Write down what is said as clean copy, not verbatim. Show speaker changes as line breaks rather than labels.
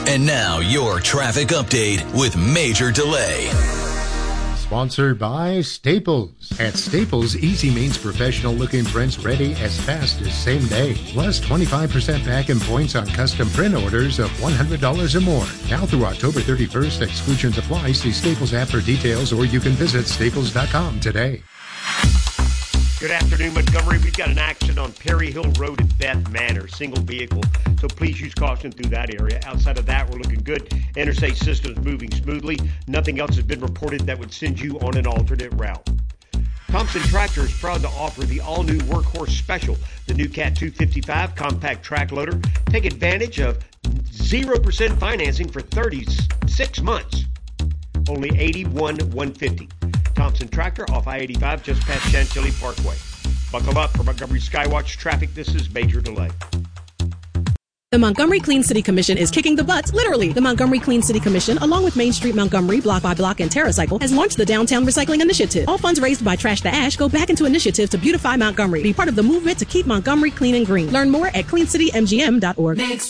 And now your traffic update with Major Delay.
Sponsored by Staples. At Staples, easy means professional-looking prints ready as fast as same day. Plus 25% back in points on custom print orders of $100 or more. Now through October 31st, exclusions apply. See Staples app for details, or you can visit staples.com today.
Good afternoon, Montgomery. We've got an accident on Perry Hill Road at Beth Manor, single vehicle. So please use caution through that area. Outside of that, we're looking good. Interstate system's moving smoothly. Nothing else has been reported that would send you on an alternate route. Thompson Tractor is proud to offer the all-new Workhorse Special, the new Cat 255 compact track loader. Take advantage of 0% financing for 36 months. Only $81,150. Thompson Tractor off I-85 just past Chantilly Parkway. Buckle up for Montgomery Skywatch traffic. This is Major Delay.
The Montgomery Clean City Commission is kicking the butts, literally. The Montgomery Clean City Commission, along with Main Street Montgomery, Block by Block, and TerraCycle, has launched the Downtown Recycling Initiative. All funds raised by Trash the Ash go back into initiatives to beautify Montgomery. Be part of the movement to keep Montgomery clean and green. Learn more at cleancitymgm.org.